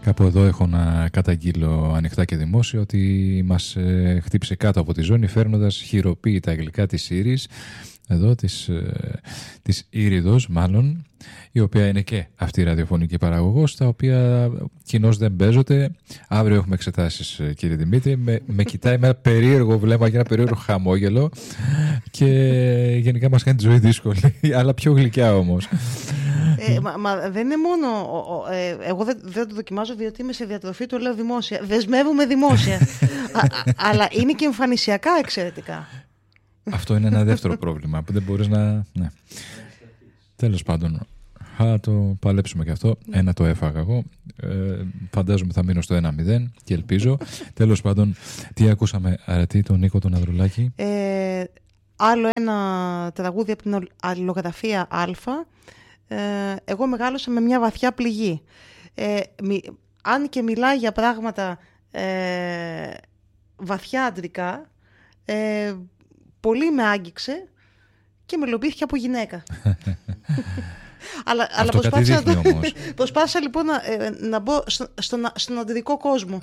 Κάπου εδώ έχω να καταγγείλω ανοιχτά και δημόσια ότι μας χτύπησε κάτω από τη ζώνη φέρνοντας χειροποίητα αγγλικά της Ήρης, εδώ της Ήριδος μάλλον, η οποία είναι και αυτή η ραδιοφωνική παραγωγός, τα οποία κοινώς δεν παίζονται. Αύριο έχουμε εξετάσεις, κύριε Δημήτρη. Με κοιτάει με ένα περίεργο βλέμμα και ένα περίεργο χαμόγελο και γενικά μας κάνει τη ζωή δύσκολη, αλλά πιο γλυκιά όμως. Μα δεν είναι μόνο. Εγώ δεν το δοκιμάζω διότι είμαι σε διατροφή, το λέω δημόσια. Δεσμεύομαι δημόσια. Αλλά είναι και εμφανισιακά εξαιρετικά. Αυτό είναι ένα δεύτερο πρόβλημα που δεν μπορείς να. Ναι. Τέλος πάντων, θα το παλέψουμε και αυτό. Ένα το έφαγα εγώ. Φαντάζομαι θα μείνω στο 1-0 και ελπίζω. Τέλος πάντων, τι ακούσαμε, τον Νίκο τον Ανδρουλάκη? Άλλο ένα τραγούδι από την αλληλογραφία Α. Εγώ μεγάλωσα με μια βαθιά πληγή. Αν και μιλάει για πράγματα βαθιά αντρικά, πολύ με άγγιξε και με λομπήθηκε από γυναίκα. αλλά προσπάθησα λοιπόν να μπω στον αντρικό κόσμο.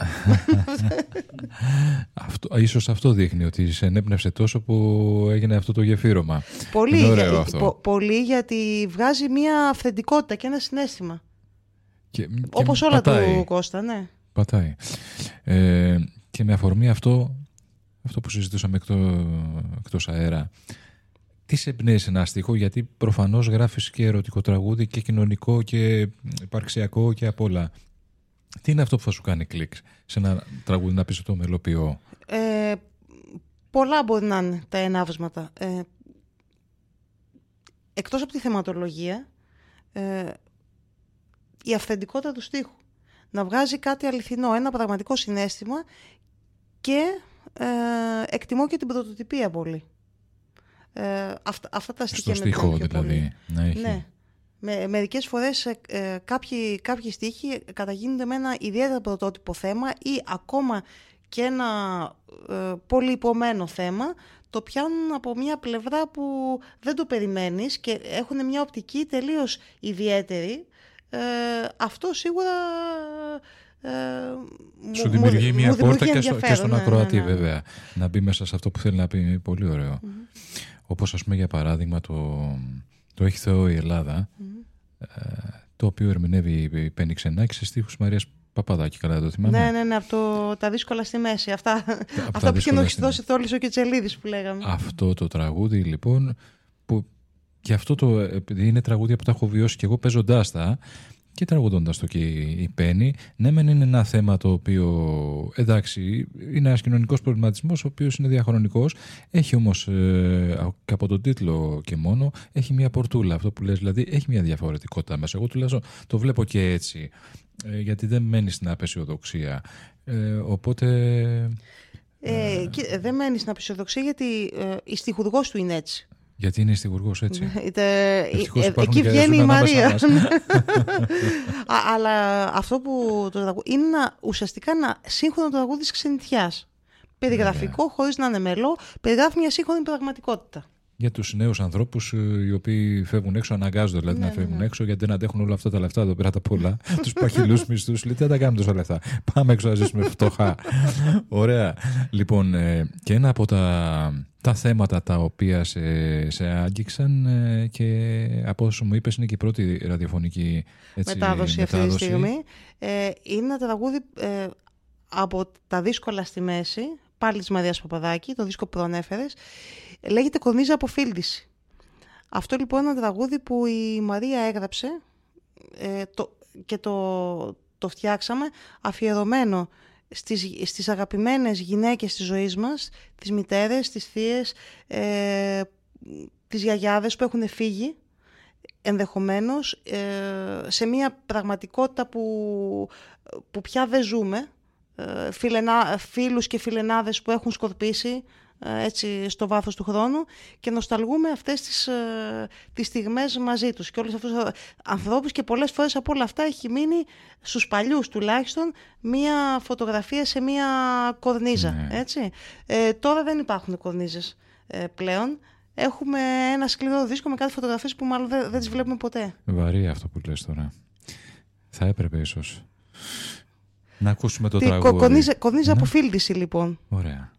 Ίσως αυτό δείχνει ότι σε ενέπνευσε τόσο που έγινε αυτό το γεφύρωμα. Πολύ, γιατί βγάζει μια αυθεντικότητα και ένα συναίσθημα. Όπως όλα του Κώστα, ναι. Πατάει. Και με αφορμή αυτό που συζητούσαμε εκτός αέρα, τι σε εμπνέει σε ένα στίχο? Γιατί προφανώς γράφεις και ερωτικό τραγούδι και κοινωνικό και υπαρξιακό και απ' όλα. Τι είναι αυτό που θα σου κάνει κλικ σε ένα τραγούδι, να πεις ότι το μελοποιώ? Πολλά μπορεί να είναι τα ενάβσματα. Εκτός από τη θεματολογία, η αυθεντικότητα του στίχου. Να βγάζει κάτι αληθινό, ένα πραγματικό συναίσθημα, και εκτιμώ και την πρωτοτυπία πολύ. Αυτά τα στοιχεία. Στο στίχο δηλαδή. Ναι. Μερικές φορές κάποιοι στίχοι καταγίνονται με ένα ιδιαίτερα πρωτότυπο θέμα ή ακόμα και ένα πολύ υπομένο θέμα, το πιάνουν από μια πλευρά που δεν το περιμένεις και έχουν μια οπτική τελείως ιδιαίτερη. Αυτό σίγουρα σου δημιουργεί μια πόρτα και στον ακροατή, βέβαια, να μπει μέσα σε αυτό που θέλει να πει. Πολύ ωραίο. Όπως ας πούμε, για παράδειγμα, το Έχει Θεό η Ελλάδα, το οποίο ερμηνεύει η Πέννη Ξενάκη σε στίχους Μαρίας Παπαδάκη, καλά το θυμάμαι? Ναι, από τα δύσκολα στη μέση. Αυτά που είχε δώσει Θόλης ο Κετσελίδης που λέγαμε. Αυτό το τραγούδι λοιπόν, που και αυτό επειδή είναι τραγούδια που τα έχω βιώσει και εγώ παίζοντάς τα και τραγουδώντας το και η Πέννη, ναι μεν είναι ένα θέμα το οποίο, εντάξει, είναι ένας κοινωνικός προβληματισμός ο οποίος είναι διαχρονικός, έχει όμως και από τον τίτλο και μόνο έχει μια πορτούλα, αυτό που λες, δηλαδή έχει μια διαφορετικότητα μέσα. Εγώ τουλάχιστον το βλέπω και έτσι, γιατί δεν μένει στην απεσιοδοξία, οπότε δεν μένει στην απεσιοδοξία γιατί η στιχουργός του είναι έτσι. Γιατί είναι στιγουργός έτσι. Εκεί βγαίνει η Μαρία. Αλλά αυτό που το τραγούδι είναι ουσιαστικά ένα σύγχρονο τραγούδι της ξενιτιάς. Περιγραφικό, χωρίς να είναι μελό, περιγράφει μια σύγχρονη πραγματικότητα. Για τους νέους ανθρώπους οι οποίοι φεύγουν έξω, αναγκάζονται δηλαδή να φεύγουν έξω, γιατί δεν αντέχουν όλα αυτά τα λεφτά εδώ πέρα τα πολλά. Τους παχυλούς μισθούς, λέει, τι θα τα κάνουμε τόσα λεφτά? Πάμε έξω να ζήσουμε φτωχά. Ωραία. Λοιπόν, και ένα από τα θέματα τα οποία σε άγγιξαν και από όσο μου είπες είναι και η πρώτη ραδιοφωνική μετάδοση αυτή τη στιγμή. Είναι ένα τραγούδι από τα δύσκολα στη μέση, πάλι της Μαρίας Παπαδάκη, το δίσκο που προανέφερες. Λέγεται Κορνίζα Αποφίλτηση. Αυτό λοιπόν είναι ένα τραγούδι που η Μαρία έγραψε και το φτιάξαμε αφιερωμένο στις αγαπημένες γυναίκες της ζωής μας, τις μητέρες, τις θείες, τις γιαγιάδες που έχουν φύγει ενδεχομένως σε μια πραγματικότητα που πια δεν ζούμε, φίλους και φιλενάδες που έχουν σκορπίσει έτσι στο βάθος του χρόνου, και νοσταλγούμε αυτές τις στιγμές μαζί τους και όλους αυτούς τους ανθρώπους, και πολλές φορές από όλα αυτά έχει μείνει στους παλιούς τουλάχιστον μία φωτογραφία σε μία κορνίζα, έτσι. Τώρα δεν υπάρχουν κορνίζες πλέον. Έχουμε ένα σκληρό δίσκο με κάτι φωτογραφίες που μάλλον δεν τις βλέπουμε ποτέ. Βαρύ αυτό που λες τώρα. Θα έπρεπε ίσως. Να ακούσουμε το τραγούδι. Κονίζει από φίλτιση λοιπόν. Ωραία.